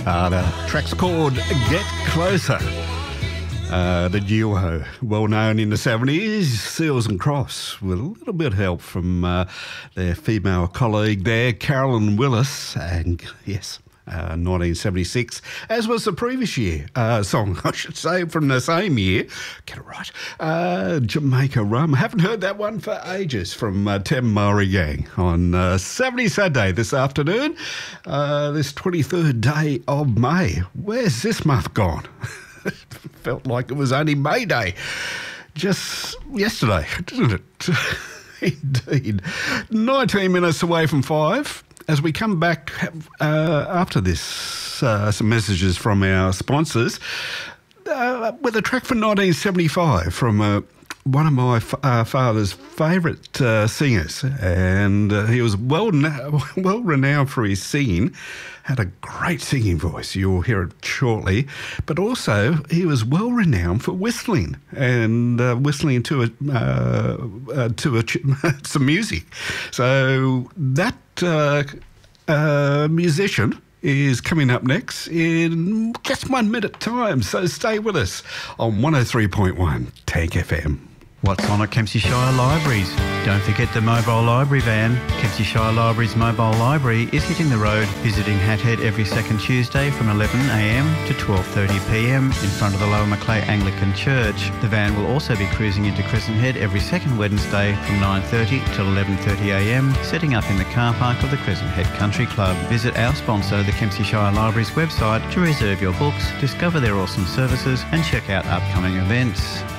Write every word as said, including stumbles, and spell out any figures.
Carter. Track's called Get Closer. Uh, the duo, well known in the seventies, Seals and Crofts, with a little bit of help from uh, their female colleague there, Carolyn Willis, and yes, uh, nineteen seventy-six, as was the previous year uh, song, I should say, from the same year. Get it right. Uh, Jamaica Rum. Haven't heard that one for ages from uh, Tem Maori Gang on uh, seventy Saturday this afternoon, uh, this twenty-third day of May. Where's this month gone? Felt like it was only May Day just yesterday, didn't it? Indeed. nineteen minutes away from five. As we come back uh, after this, uh, some messages from our sponsors uh, with a track from nineteen seventy-five from uh, one of my f- uh, father's favourite uh, singers, and uh, he was well na- well renowned for his singing. Had a great singing voice, you'll hear it shortly, but also he was well renowned for whistling and uh, whistling to a, uh, uh, to a ch- some music. So that uh, uh, musician is coming up next in just one minute time, so stay with us on one oh three point one Tank F M. What's on at Kempsey Shire Libraries? Don't forget the mobile library van. Kempsey Shire Libraries mobile library is hitting the road, visiting Hathead every second Tuesday from eleven a m to twelve thirty p m in front of the Lower Macleay Anglican Church. The van will also be cruising into Crescent Head every second Wednesday from nine thirty till eleven thirty a m, setting up in the car park of the Crescent Head Country Club. Visit our sponsor, the Kempsey Shire Libraries website, to reserve your books, discover their awesome services and check out upcoming events.